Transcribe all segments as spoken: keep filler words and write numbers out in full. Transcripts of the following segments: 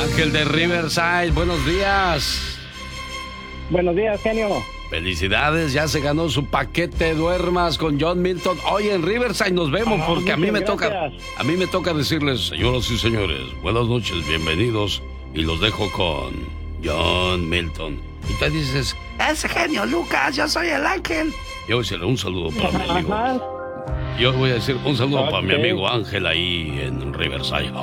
Ángel de Riverside, buenos días. Buenos días, genio. Felicidades, ya se ganó su paquete Duermas con John Milton. Hoy en Riverside nos vemos Ah, porque a mí me muchas toca, gracias. a mí me toca decirles, señoras y señores, buenas noches, bienvenidos y los dejo con John Milton. Y tú dices, ese genio Lucas, yo soy el Ángel. Yo voy a decirle un saludo para mi amigo. Ajá. Yo voy a decir un saludo para mi Ok. amigo Ángel ahí en Riverside.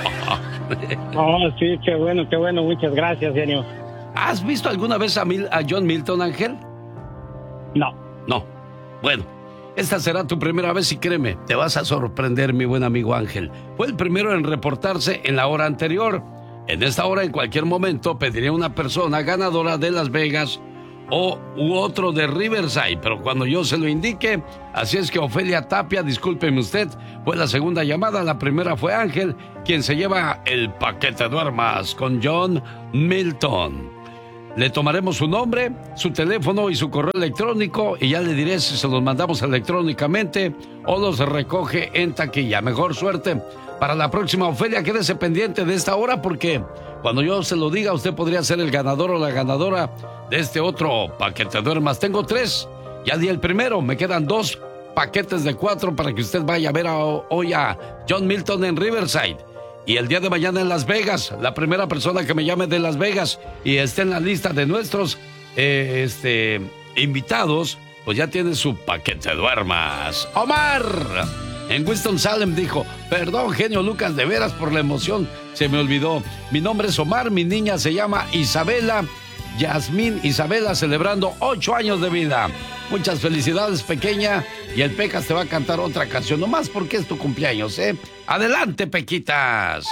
Oh, sí, qué bueno, qué bueno. Muchas gracias, genio. ¿Has visto alguna vez a, Mil- a John Milton, Ángel? No. No. Bueno, esta será tu primera vez y créeme, te vas a sorprender, mi buen amigo Ángel. Fue el primero en reportarse en la hora anterior. En esta hora, en cualquier momento, pediré una persona ganadora de Las Vegas o u otro de Riverside, pero cuando yo se lo indique, así es que Ofelia Tapia, discúlpeme usted, fue la segunda llamada, la primera fue Ángel, quien se lleva el paquete Duermas con John Milton. Le tomaremos su nombre, su teléfono y su correo electrónico y ya le diré si se los mandamos electrónicamente o los recoge en taquilla. Mejor suerte para la próxima, Ofelia. Quédese pendiente de esta hora porque cuando yo se lo diga, usted podría ser el ganador o la ganadora de este otro paquete Duermas. Tengo tres, ya di el primero, me quedan dos paquetes de cuatro para que usted vaya a ver a, hoy a John Milton en Riverside. Y el día de mañana en Las Vegas, la primera persona que me llame de Las Vegas y esté en la lista de nuestros eh, este, invitados, pues ya tiene su paquete Duermas. Omar, en Winston-Salem dijo, perdón, genio Lucas, de veras por la emoción, se me olvidó. Mi nombre es Omar, mi niña se llama Isabela, Yasmín Isabela, celebrando ocho años de vida. Muchas felicidades, pequeña. Y el Pecas te va a cantar otra canción, nomás porque es tu cumpleaños, ¿eh? ¡Adelante, Pequitas!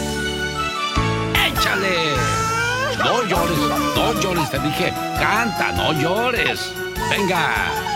¡Échale! No llores, no llores, te dije, canta, no llores. Venga.